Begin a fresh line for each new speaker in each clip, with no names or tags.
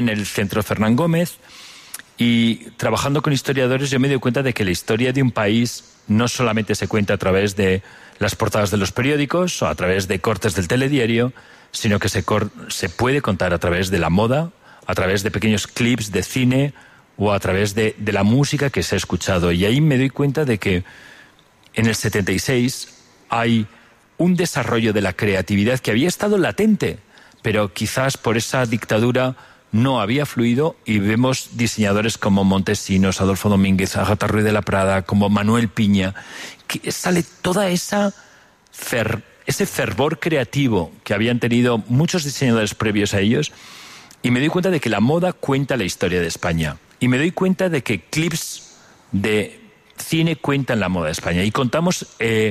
en el Centro Fernán Gómez y trabajando con historiadores yo me doy cuenta de que la historia de un país no solamente se cuenta a través de las portadas de los periódicos o a través de cortes del telediario, sino que se puede contar a través de la moda, a través de pequeños clips de cine o a través de la música que se ha escuchado. Y ahí me doy cuenta de que en el 76 hay un desarrollo de la creatividad que había estado latente, pero quizás por esa dictadura no había fluido, y vemos diseñadores como Montesinos, Adolfo Domínguez, Ágata Ruiz de la Prada, como Manuel Piña, que sale toda ese fervor creativo que habían tenido muchos diseñadores previos a ellos, y me doy cuenta de que la moda cuenta la historia de España. Y me doy cuenta de que clips de cine cuentan la moda de España. Y contamos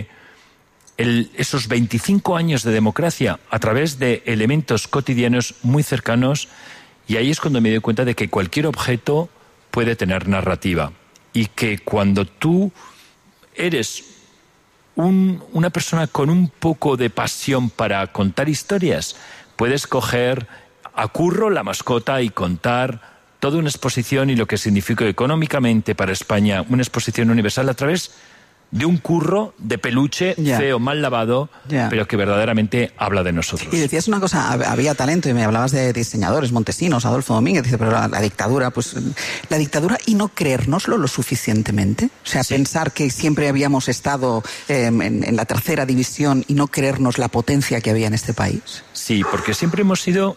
esos 25 años de democracia a través de elementos cotidianos muy cercanos. Y ahí es cuando me doy cuenta de que cualquier objeto puede tener narrativa. Y que cuando tú eres una persona con un poco de pasión para contar historias, puedes coger a Curro, la mascota, y contar toda una exposición y lo que significó económicamente para España una exposición universal a través de un curro de peluche feo, mal lavado, pero que verdaderamente habla de nosotros.
Y decías una cosa, había talento, y me hablabas de diseñadores, Montesinos, Adolfo Domínguez, dice, pero la dictadura, pues la dictadura, y no creérnoslo lo suficientemente. O sea, pensar que siempre habíamos estado en la tercera división y no creernos la potencia que había en este país.
Sí, porque siempre hemos sido...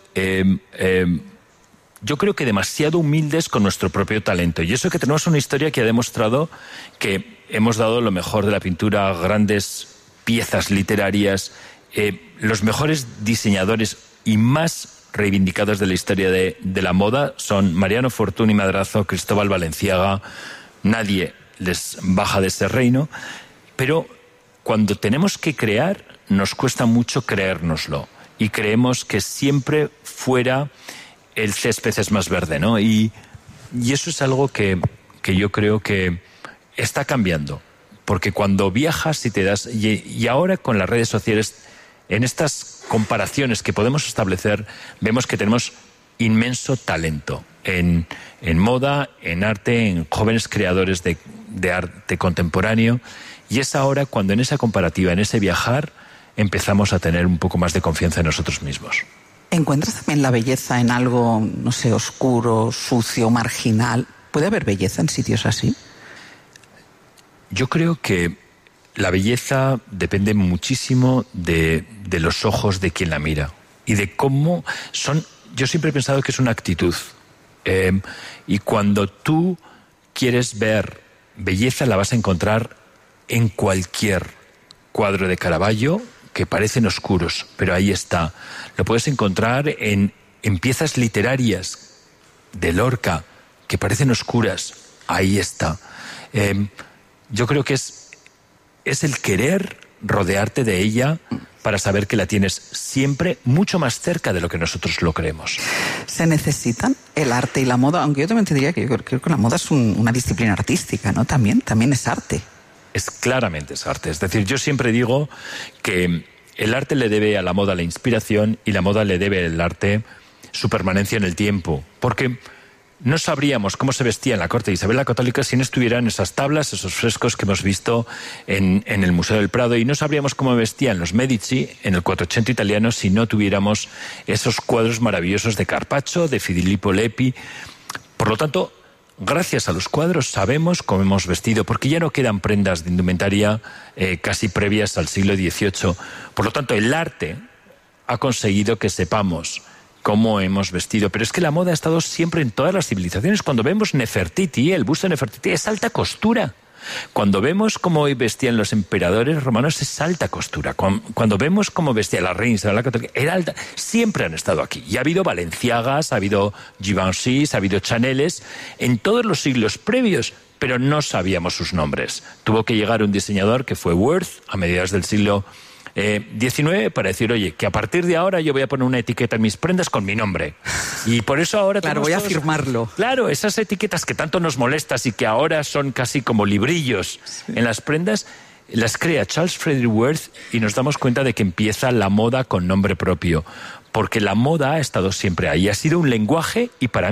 yo creo que demasiado humildes con nuestro propio talento. Y eso que tenemos una historia que ha demostrado que hemos dado lo mejor de la pintura, grandes piezas literarias, los mejores diseñadores y más reivindicados de la historia de la moda son Mariano Fortuny Madrazo, Cristóbal Valenciaga. Nadie les baja de ese reino. Pero cuando tenemos que crear, nos cuesta mucho creérnoslo. Y creemos que siempre fuera... el césped es más verde, ¿no? Y eso es algo que yo creo que está cambiando. Porque cuando viajas y te das... Y ahora con las redes sociales, en estas comparaciones que podemos establecer, vemos que tenemos inmenso talento en moda, en arte, en jóvenes creadores de arte contemporáneo. Y es ahora cuando en esa comparativa, en ese viajar, empezamos a tener un poco más de confianza en nosotros mismos.
¿Encuentras también la belleza en algo, no sé, oscuro, sucio, marginal? ¿Puede haber belleza en sitios así?
Yo creo que la belleza depende muchísimo de los ojos de quien la mira y de cómo son... Yo siempre he pensado que es una actitud. Y cuando tú quieres ver belleza, la vas a encontrar en cualquier cuadro de Caravaggio, que parecen oscuros, pero ahí está. Lo puedes encontrar en piezas literarias de Lorca, que parecen oscuras. Ahí está. Yo creo que es el querer rodearte de ella para saber que la tienes siempre mucho más cerca de lo que nosotros lo creemos.
¿Se necesitan el arte y la moda? Aunque yo también te diría que yo creo que la moda es una disciplina artística, ¿no? También es arte.
Claramente es arte. Es decir, yo siempre digo que el arte le debe a la moda la inspiración y la moda le debe al arte su permanencia en el tiempo. Porque no sabríamos cómo se vestía en la corte de Isabel la Católica si no estuvieran esas tablas, esos frescos que hemos visto en el Museo del Prado, y no sabríamos cómo vestían los Medici en el 480 italiano si no tuviéramos esos cuadros maravillosos de Carpaccio, de Filippo Lippi. Por lo tanto, gracias a los cuadros sabemos cómo hemos vestido, porque ya no quedan prendas de indumentaria casi previas al siglo XVIII. Por lo tanto, el arte ha conseguido que sepamos cómo hemos vestido. Pero es que la moda ha estado siempre en todas las civilizaciones. Cuando vemos Nefertiti, el busto de Nefertiti es alta costura. Cuando vemos cómo vestían los emperadores romanos es alta costura. Cuando vemos cómo vestía la reina Isabel la Católica, era alta. Siempre han estado aquí. Y ha habido Balenciagas, ha habido Givenchy's, ha habido Chaneles en todos los siglos previos, pero no sabíamos sus nombres. Tuvo que llegar un diseñador que fue Worth a mediados del siglo XIX para decir, oye, que a partir de ahora yo voy a poner una etiqueta en mis prendas con mi nombre. Y por eso ahora...
Claro, voy a firmarlo.
Claro, esas etiquetas que tanto nos molestas y que ahora son casi como librillos en las prendas, las crea Charles Frederick Worth, y nos damos cuenta de que empieza la moda con nombre propio. porque la moda ha estado siempre ahí, ha sido un lenguaje y para